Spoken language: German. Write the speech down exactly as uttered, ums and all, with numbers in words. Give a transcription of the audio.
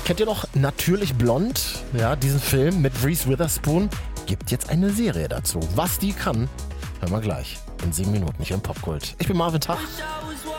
Kennt ihr noch Natürlich Blond? Ja, diesen Film mit Reese Witherspoon. Gibt jetzt eine Serie dazu. Was die kann, hören wir gleich in sieben Minuten hier im Popkult. Ich bin Marvin Tach.